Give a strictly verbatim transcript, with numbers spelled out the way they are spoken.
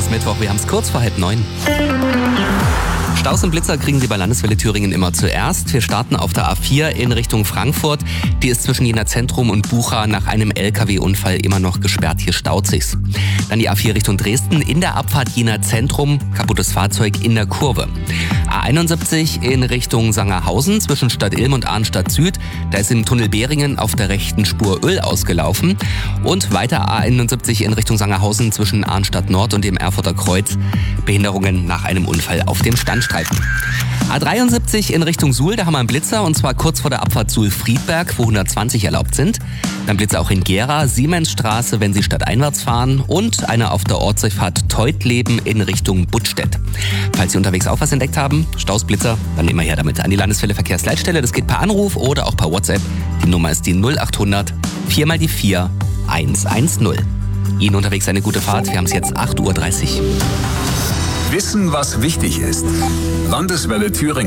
ist Mittwoch, wir haben es kurz vor halb neun. Staus und Blitzer kriegen Sie bei Landeswelle Thüringen immer zuerst. Wir starten auf der A vier in Richtung Frankfurt. Die ist zwischen Jena Zentrum und Bucha nach einem L K W-Unfall immer noch gesperrt. Hier staut sich's. Dann die A vier Richtung Dresden. In der Abfahrt Jena Zentrum, kaputtes Fahrzeug in der Kurve. A einundsiebzig in Richtung Sangerhausen zwischen Stadt Ilm und Arnstadt Süd. Da ist im Tunnel Behringen auf der rechten Spur Öl ausgelaufen. Und weiter A einundsiebzig in Richtung Sangerhausen zwischen Arnstadt Nord und dem Erfurter Kreuz. Behinderungen nach einem Unfall auf dem Standstreifen. A dreiundsiebzig in Richtung Suhl, da haben wir einen Blitzer und zwar kurz vor der Abfahrt Suhl-Friedberg, wo hundertzwanzig erlaubt sind. Dann Blitzer auch in Gera, Siemensstraße, wenn Sie stadteinwärts fahren und eine auf der Ortsdurchfahrt Teutleben in Richtung Buttstedt. Falls Sie unterwegs auch was entdeckt haben, Staus, Blitzer, dann nehmen wir her damit an die Landeswelle Verkehrsleitstelle. Das geht per Anruf oder auch per WhatsApp. Die Nummer ist die null achthundert vier mal die vier eins eins null. Ihnen unterwegs eine gute Fahrt, wir haben es jetzt acht Uhr dreißig. Wissen, was wichtig ist. Landeswelle Thüringen.